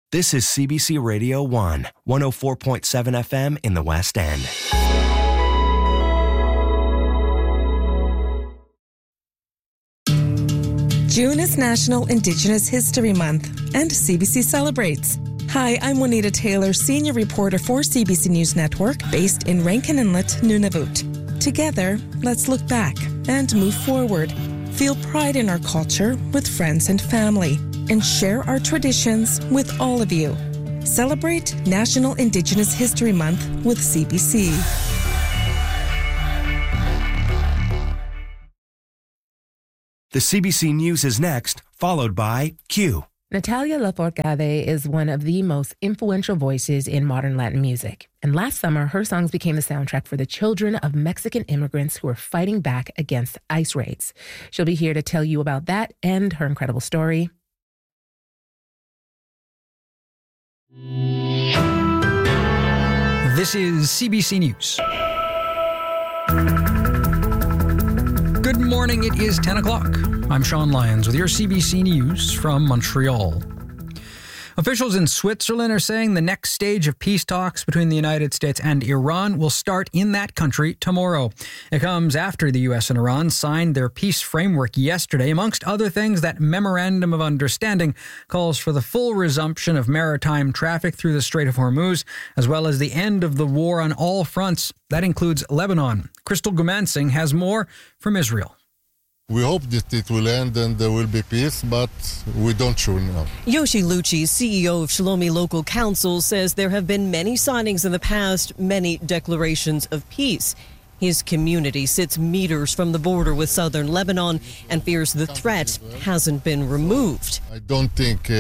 This is CBC Radio 1, 104.7 FM in the West End. June is National Indigenous History Month, and CBC celebrates. Hi, I'm Juanita Taylor, senior reporter for CBC News Network, based in Rankin Inlet, Nunavut. Together, let's look back and move forward. Feel pride in our culture with friends and family, and share our traditions with all of you. Celebrate National Indigenous History Month with CBC. The CBC News is next, followed by Q. Natalia Lafourcade is one of the most influential voices in modern Latin music. And last summer, her songs became the soundtrack for the children of Mexican immigrants who are fighting back against ICE raids. She'll be here to tell you about that and her incredible story. This is CBC News. Good morning, it is 10 o'clock. I'm Sean Lyons with your CBC News from Montreal. Officials in Switzerland are saying the next stage of peace talks between the United States and Iran will start in that country tomorrow. It comes after the U.S. and Iran signed their peace framework yesterday. Amongst other things, that memorandum of understanding calls for the full resumption of maritime traffic through the Strait of Hormuz, as well as the end of the war on all fronts. That includes Lebanon. Crystal Gumansing has more from Israel. We hope that it will end and there will be peace, but we don't sure now. Yoshi Lucci, CEO of Shlomi Local Council, says there have been many signings in the past, many declarations of peace. His community sits meters from the border with southern Lebanon and fears the threat hasn't been removed. I don't think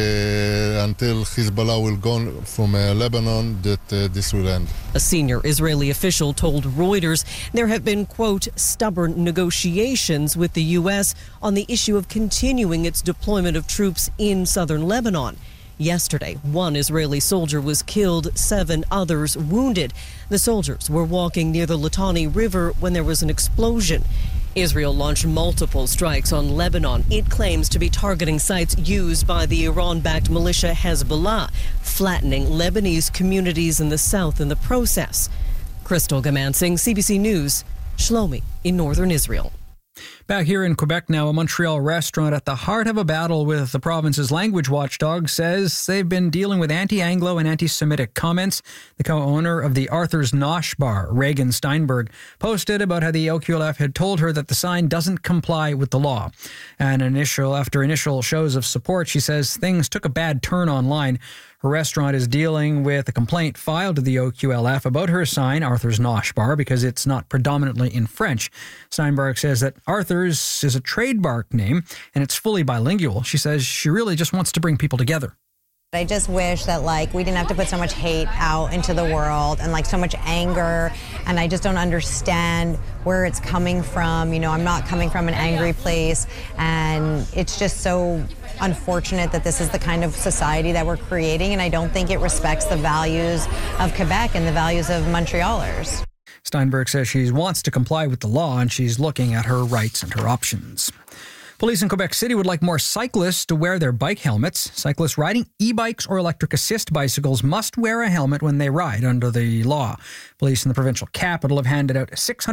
until Hezbollah will go from Lebanon that this will end. A senior Israeli official told Reuters there have been, quote, stubborn negotiations with the U.S. on the issue of continuing its deployment of troops in southern Lebanon. Yesterday, one Israeli soldier was killed, 7 others wounded. The soldiers were walking near the Litani River when there was an explosion. Israel launched multiple strikes on Lebanon. It claims to be targeting sites used by the Iran-backed militia Hezbollah, flattening Lebanese communities in the south in the process. Crystal Gumansing, CBC News, Shlomi in northern Israel. Back here in Quebec now, a Montreal restaurant at the heart of a battle with the province's language watchdog says they've been dealing with anti-Anglo and anti-Semitic comments. The co-owner of the Arthur's Nosh bar, Reagan Steinberg, posted about how the OQLF had told her that the sign doesn't comply with the law. And after initial shows of support, she says things took a bad turn online. Her restaurant is dealing with a complaint filed to the OQLF about her sign, Arthur's Nosh Bar, because it's not predominantly in French. Steinberg says that Arthur's is a trademark name and it's fully bilingual. She says she really just wants to bring people together. I just wish that we didn't have to put so much hate out into the world and so much anger, and I just don't understand where it's coming from. You know, I'm not coming from an angry place, and it's just so unfortunate that this is the kind of society that we're creating, and I don't think it respects the values of Quebec and the values of Montrealers. Steinberg says she wants to comply with the law and she's looking at her rights and her options. Police in Quebec City would like more cyclists to wear their bike helmets. Cyclists riding e-bikes or electric assist bicycles must wear a helmet when they ride under the law. Police in the provincial capital have handed out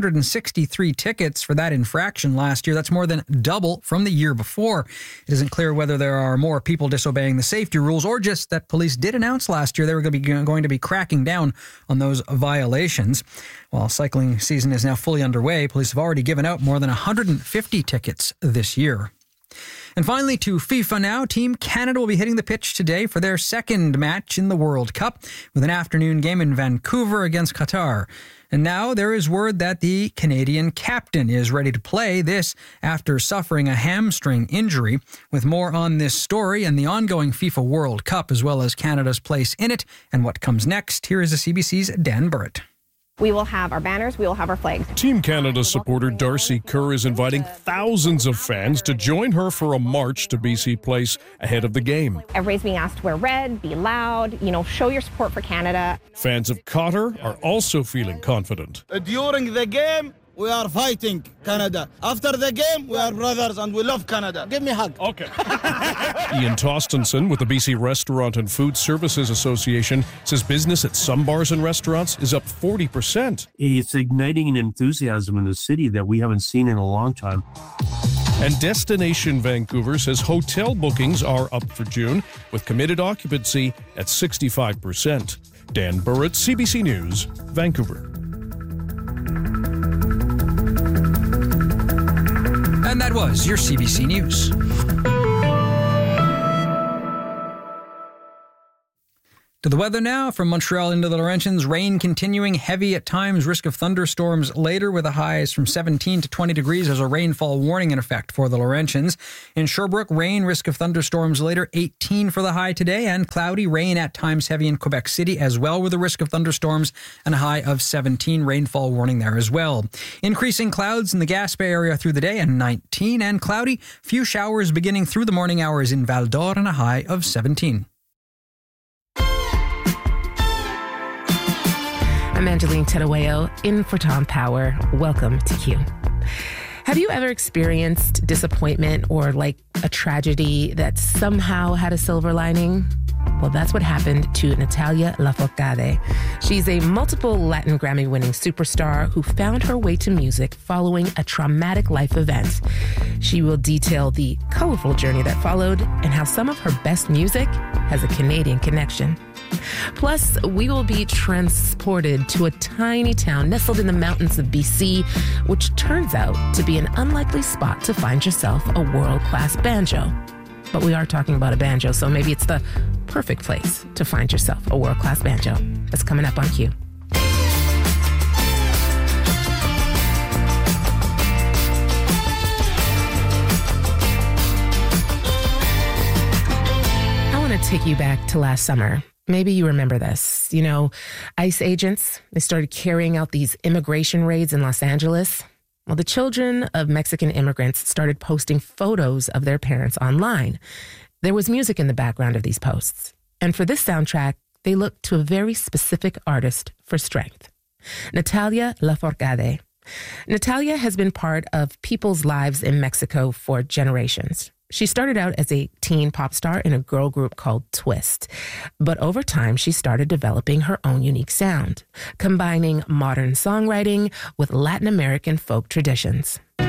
663 tickets for that infraction last year. That's more than double from the year before. It isn't clear whether there are more people disobeying the safety rules or just that police did announce last year they were going to be cracking down on those violations. While cycling season is now fully underway, police have already given out more than 150 tickets this year. And finally, to FIFA now. Team Canada will be hitting the pitch today for their second match in the World Cup with an afternoon game in Vancouver against Qatar. And now there is word that the Canadian captain is ready to play, this after suffering a hamstring injury. With more on this story and the ongoing FIFA World Cup, as well as Canada's place in it and what comes next, here is the CBC's Dan Burrett. We will have our banners, we will have our flags. Team Canada supporter Darcy Kerr is inviting thousands of fans to join her for a march to BC Place ahead of the game. Everybody's being asked to wear red, be loud, show your support for Canada. Fans of Qatar are also feeling confident. During the game, we are fighting Canada. After the game, we are brothers and we love Canada. Give me a hug. Okay. Ian Tostenson with the BC Restaurant and Food Services Association says business at some bars and restaurants is up 40%. It's igniting an enthusiasm in the city that we haven't seen in a long time. And Destination Vancouver says hotel bookings are up for June, with committed occupancy at 65%. Dan Burrett, CBC News, Vancouver. And that was your CBC News. To the weather now, from Montreal into the Laurentians, rain continuing, heavy at times, risk of thunderstorms later with the highs from 17 to 20 degrees. There's a rainfall warning in effect for the Laurentians. In Sherbrooke, rain, risk of thunderstorms later, 18 for the high today, and cloudy, rain at times heavy in Quebec City as well with a risk of thunderstorms and a high of 17, rainfall warning there as well. Increasing clouds in the Gaspé area through the day and 19, and cloudy, few showers beginning through the morning hours in Val d'Or and a high of 17. I'm Angeline Terueo, in for Tom Power. Welcome to Q. Have you ever experienced disappointment or like a tragedy that somehow had a silver lining? Well, that's what happened to Natalia Lafourcade. She's a multiple Latin Grammy-winning superstar who found her way to music following a traumatic life event. She will detail the colorful journey that followed and how some of her best music has a Canadian connection. Plus, we will be transported to a tiny town nestled in the mountains of BC, which turns out to be an unlikely spot to find yourself a world-class banjo. But we are talking about a banjo, so maybe it's the perfect place to find yourself a world-class banjo. That's coming up on Q. I want to take you back to last summer. Maybe you remember this. You know, ICE agents, they started carrying out these immigration raids in Los Angeles. Well, the children of Mexican immigrants started posting photos of their parents online. There was music in the background of these posts. And for this soundtrack, they looked to a very specific artist for strength. Natalia Lafourcade. Natalia has been part of people's lives in Mexico for generations. She started out as a teen pop star in a girl group called Twist. But over time, she started developing her own unique sound, combining modern songwriting with Latin American folk traditions.